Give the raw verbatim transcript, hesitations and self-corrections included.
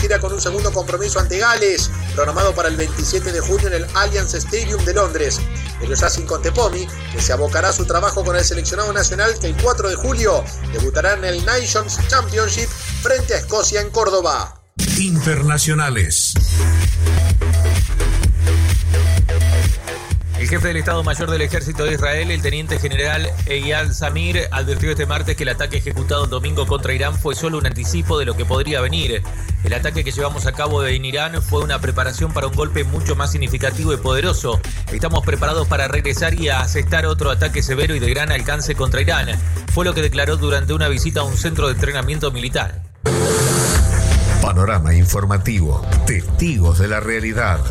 gira con un segundo compromiso ante Gales, programado para el veintisiete de junio en el Allianz Stadium de Londres. Ellos hacen con Tepomi, que se abocará a su trabajo con el seleccionado nacional, que el cuatro de julio debutará en el Nations Championship frente a Escocia en Córdoba. Internacionales. El jefe del Estado Mayor del Ejército de Israel, el teniente general Eyal Zamir, advirtió este martes que el ataque ejecutado el domingo contra Irán fue solo un anticipo de lo que podría venir. El ataque que llevamos a cabo en Irán fue una preparación para un golpe mucho más significativo y poderoso. Estamos preparados para regresar y asestar otro ataque severo y de gran alcance contra Irán. Fue lo que declaró durante una visita a un centro de entrenamiento militar. Panorama informativo. Testigos de la realidad.